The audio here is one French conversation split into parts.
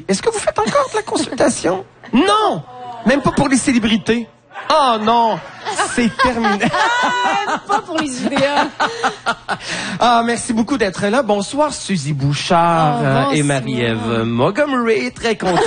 Est-ce que vous faites encore de la consultation? Non! Même pas pour les célébrités. Oh non! C'est terminé. Pas pour les idéas. Ah, merci beaucoup d'être là. Bonsoir, Suzy Bouchard et Marie-Ève Montgomery. Très content.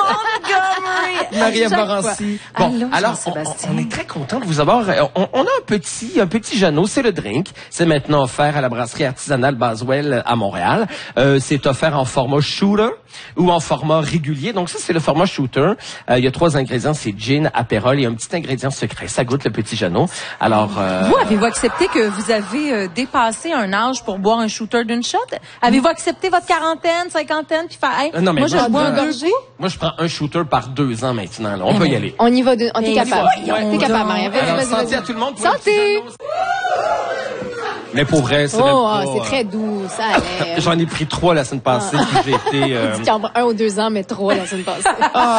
Marie-Ève Morancy. Bon, allô, alors, on est très content de vous avoir. On a un petit Jeannot, c'est le drink. C'est maintenant offert à la brasserie artisanale Baswell à Montréal. C'est offert en format shooter ou en format régulier. Donc ça, c'est le format shooter. Il y a 3 ingrédients, c'est gin, apérole et un petit ingrédient secret. Ça goûte le petit Jeannot. Alors, vous, avez-vous accepté que vous avez dépassé un âge pour boire un shooter d'une shot? Avez-vous accepté votre quarantaine, cinquantaine, puis faire, hey, non, mais moi, je bois un gorgée? Moi, je prends un shooter par 2 ans maintenant. Là. On peut y aller. On y va, on est capable. Voyons T'es capable, Marie. Alors, Vas-y, santé vas-y. à tout le monde. Pour Santé! le petit Jeannot. Mais pour vrai, c'est même pas... C'est très doux, ça allait. J'en ai pris 3 la semaine passée, puis j'ai été... Tu dis qu'il y en a 1 ou 2 ans, mais 3 la semaine passée.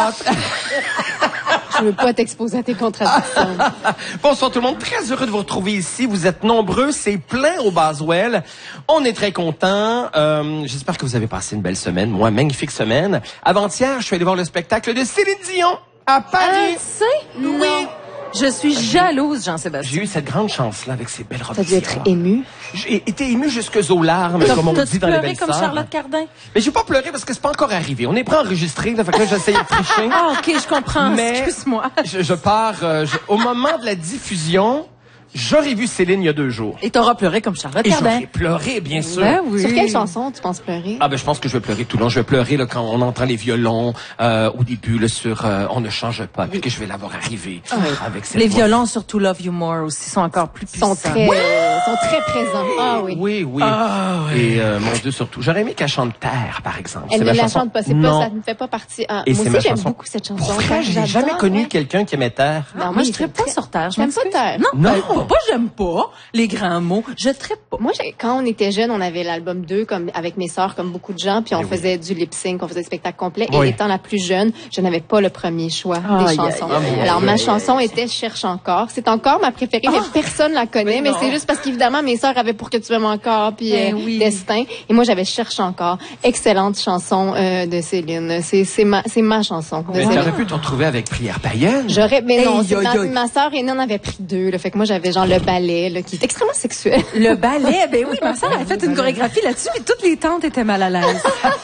Je veux pas t'exposer à tes contradictions. Bonsoir tout le monde, très heureux de vous retrouver ici. Vous êtes nombreux, c'est plein au Baswell. On est très contents. J'espère que vous avez passé une belle semaine. Moi, magnifique semaine. Avant-hier, je suis allé voir le spectacle de Céline Dion à Paris. Non. Je suis jalouse, Jean-Sébastien. J'ai eu cette grande chance-là avec ces belles robes. T'as dû être tiroirs. ému. J'ai été ému jusqu'aux larmes, comme on dit dans les belles comme sœurs. Charlotte Cardin? Mais j'ai pas pleuré parce que c'est pas encore arrivé. On n'est pas enregistré, là, fait que là, j'essayais de tricher. Ah, OK, je comprends. Mais Excuse-moi. je pars... au moment de la diffusion, j'aurais vu Céline il y a 2 jours. Et t'auras pleuré comme Charlotte Et Cardin. j'aurais pleuré, bien sûr. Ben oui. Sur quelle chanson tu penses pleurer? Ah ben je pense que je vais pleurer tout le long. Je vais pleurer là, quand on entend les violons au début là, sur On ne change pas, puis que je vais l'avoir arrivé avec cette Les voix. violons, surtout Love You More aussi, sont encore plus puissants. Sont très présents. Ah oui. Oui. Et mon Dieu, surtout. J'aurais aimé qu'elle chante Terre, par exemple. Elle C'est ne ma la chanson. chante pas, Non. ça ne fait pas partie. Ah, Et moi c'est aussi, ma j'aime chanson. beaucoup cette chanson. Pour vrai, j'ai jamais J'adore, connu ouais. quelqu'un qui aimait Terre. Non, Moi, je il trippe était pas sur Terre. J'aime pas Terre. Non, Non. pas j'aime pas les grands mots. Je trippe pas. Moi, quand on était jeunes, on avait l'album 2 comme avec mes sœurs, comme beaucoup de gens, puis on faisait du lip sync, on faisait des spectacles complets. Oui. Et étant la plus jeune, je n'avais pas le premier choix des Aïe, chansons. aïe, aïe, Alors aïe, ma aïe. chanson était Cherche encore. C'est encore ma préférée, mais personne la connaît. Mais c'est juste parce qu'évidemment mes sœurs avaient Pour que tu m'aimes encore, puis oui. Destin. Et moi j'avais Cherche encore. Excellente chanson de Céline. C'est ma chanson. de Mais Céline. t'aurais pu te retrouver avec Prière païenne. Mais non, Aïe, aïe, aïe. ma sœur aînée en avait pris 2. Là, fait que moi j'avais genre le ballet, là, qui est extrêmement sexuel. Le ballet, ben oui, ma sœur avait fait une chorégraphie là-dessus, puis toutes les tantes étaient mal à l'aise.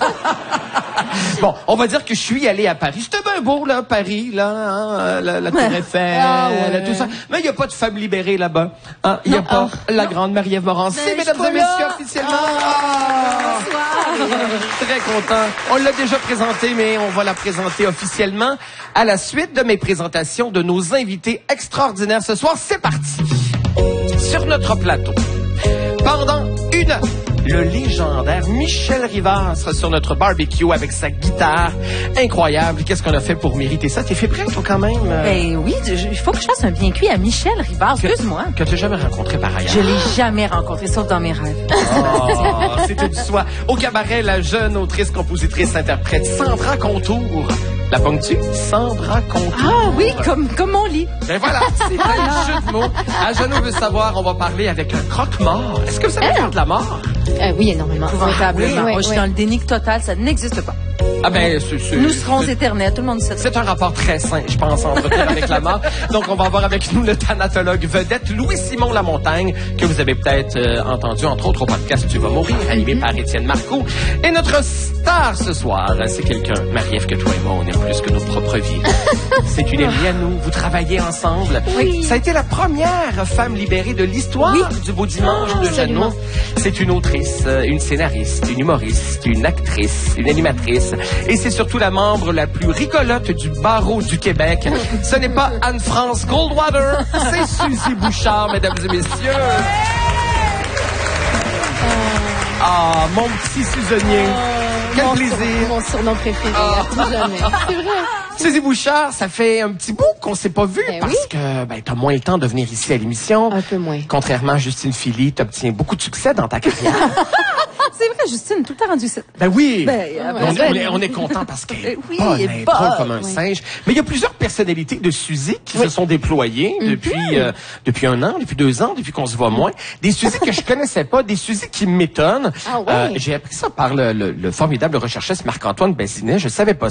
Bon, on va dire que je suis allé à Paris. C'était bien beau, là, Paris, là, hein, la Tour Eiffel, tout ça. Mais il n'y a pas de femme libérée là-bas. Hein? Il n'y a pas la grande Marie-Ève Morancy. Ben, Mesdames je suis et pas messieurs, là. officiellement. Très content. On l'a déjà présentée, mais on va la présenter officiellement à la suite de mes présentations de nos invités extraordinaires ce soir. C'est parti. Sur notre plateau, pendant 1 heure, le légendaire Michel Rivard sera sur notre barbecue avec sa guitare incroyable. Qu'est-ce qu'on a fait pour mériter ça? T'es fait prêt, toi, quand même? Ben oui, il faut que je fasse un bien cuit à Michel Rivard. Excuse-moi. Que tu n'as jamais rencontré par ailleurs. Je l'ai jamais rencontré, sauf dans mes rêves. Oh, c'était du soi. Au cabaret, la jeune autrice, compositrice, interprète Sandra Contour. La ponctue? Sandra Contour. Ah oui, comme mon lit. Ben voilà, c'est un jeu de mots. À Jeannot veut savoir, on va parler avec un croque-mort. Est-ce que vous savez faire de la mort? Oui, énormément. Probablement. Oui, Moi, je suis dans le déni total, ça n'existe pas. Ah ben, Nous serons éternels, tout le monde sait ça. C'est un rapport très sain, je pense, à entretenir avec la mort. Donc, on va avoir avec nous le thanatologue vedette Louis-Simon Lamontagne, que vous avez peut-être entendu, entre autres, au podcast Tu vas mourir, animé par Étienne Marcoux. Et notre star ce soir, c'est quelqu'un, Marie-Ève, que toi et moi, on est plus que nos propres vies. C'est une amie à nous, vous travaillez ensemble. Oui. Ça a été la première femme libérée de l'histoire du Beau Dimanche de Jeannot. C'est une autrice, une scénariste, une humoriste, une actrice, une animatrice. Et c'est surtout la membre la plus rigolote du barreau du Québec. Ce n'est pas Anne-France Goldwater, c'est Suzy Bouchard, mesdames et messieurs. Ah, mon petit Suzonnier. Quel plaisir. Mon surnom préféré, à tout jamais. C'est vrai. Suzy Bouchard, ça fait un petit bout qu'on s'est pas vu Ben parce oui. que t'as moins le temps de venir ici à l'émission. Un peu moins. Contrairement à Justine Philly, t'obtiens beaucoup de succès dans ta carrière. C'est vrai, Justine, tout le temps rendu ici. Ben oui! On est content parce qu'elle est Oui, bonne, elle est elle est drôle bonne. comme un singe. Mais il y a plusieurs personnalités de Suzy qui se sont déployées depuis 1 an, depuis 2 ans, depuis qu'on se voit moins. Des Suzy que je connaissais pas, des Suzy qui m'étonnent. Ah ouais? J'ai appris ça par le formidable recherchiste Marc-Antoine Bazinet. Je savais pas